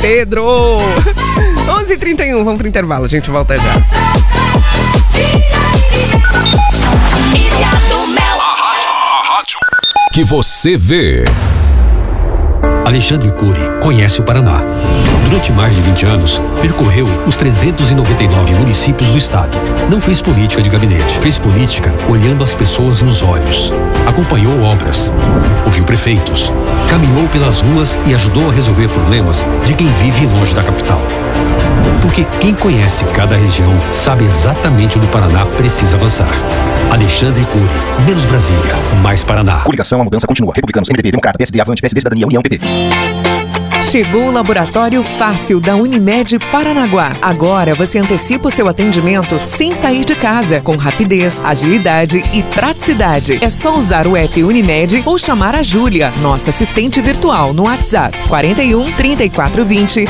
Pedro. 11h31, vamos pro intervalo, a gente volta já. A rádio que você vê. Alexandre Cury conhece o Paraná. Durante mais de 20 anos, percorreu os 399 municípios do estado. Não fez política de gabinete, fez política olhando as pessoas nos olhos. Acompanhou obras, ouviu prefeitos, caminhou pelas ruas e ajudou a resolver problemas de quem vive longe da capital. Porque quem conhece cada região sabe exatamente onde o Paraná precisa avançar. Alexandre Cury, menos Brasília, mais Paraná. Coligação, a mudança continua. Republicanos, MDB, Democrata, PSD, Avante, PSD, Cidadania, União, PP. Chegou o Laboratório Fácil da Unimed Paranaguá. Agora você antecipa o seu atendimento sem sair de casa, com rapidez, agilidade e praticidade. É só usar o app Unimed ou chamar a Júlia, nossa assistente virtual, no WhatsApp 41 34 20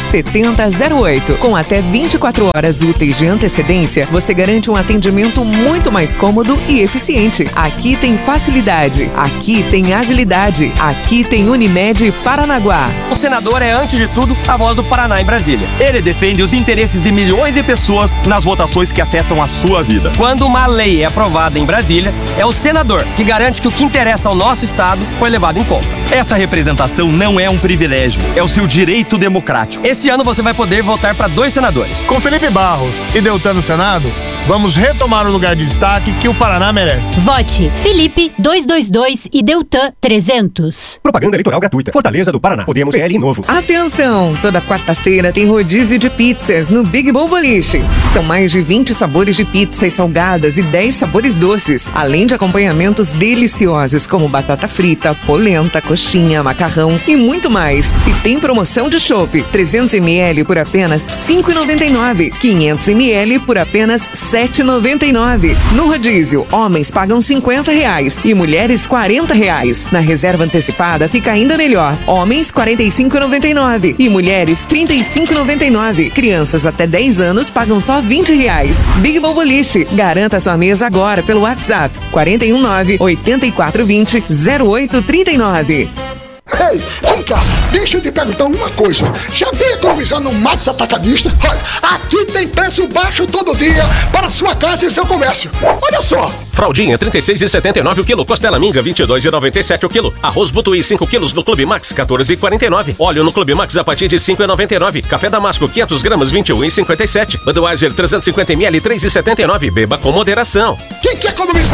7008. Com até 24 horas úteis de antecedência, você garante um atendimento muito mais cômodo e eficiente. Aqui tem facilidade, aqui tem agilidade, aqui tem Unimed Paranaguá. O senador é, antes de tudo, a voz do Paraná em Brasília. Ele defende os interesses de milhões de pessoas nas votações que afetam a sua vida. Quando uma lei é aprovada em Brasília, é o senador que garante que o que interessa ao nosso estado foi levado em conta. Essa representação não é um privilégio, é o seu direito democrático. Esse ano você vai poder votar para 2 senadores. Com Felipe Barros e Deltan no Senado, vamos retomar o lugar de destaque que o Paraná merece. Vote Felipe 222 e Deltan 300. Propaganda eleitoral gratuita. Fortaleza do Paraná. Podemos PL novo. Atenção! Toda quarta-feira tem rodízio de pizzas no Big Bom Boliche. São mais de 20 sabores de pizzas salgadas e 10 sabores doces, além de acompanhamentos deliciosos como batata frita, polenta, coxinha, macarrão e muito mais. E tem promoção de chopp, 300 ml por apenas R$ 5,99, 500 ml por apenas R$ 7,99. No rodízio, homens pagam R$ 50 e mulheres R$ 40. Na reserva antecipada fica ainda melhor. Homens R$ 45,99 e mulheres R$ 35,99. Crianças até 10 anos pagam só R$ 20. Big Bom Boliche. Garanta sua mesa agora pelo WhatsApp 419 8420 0839. Ei, vem cá, deixa eu te perguntar uma coisa. Já veio economizar no Max Atacadista? Olha, aqui tem preço baixo todo dia para sua casa e seu comércio. Olha só. Fraldinha, 36,79 o quilo. Costela minga, 22,97 o quilo. Arroz butuí, 5 quilos no Clube Max, 14,49. Óleo no Clube Max a partir de 5,99. Café Damasco, 500 gramas, 21,57. Budweiser, 350 ml, 3,79. Beba com moderação. Quem quer economizar?